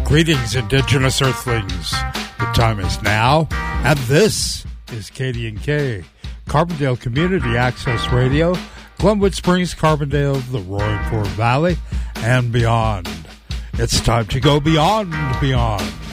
Greetings, Indigenous Earthlings. The time is now, and this is KDNK, Carbondale Community Access Radio, Glenwood Springs, Carbondale, the Roaring Fork Valley, and beyond. It's time to go beyond.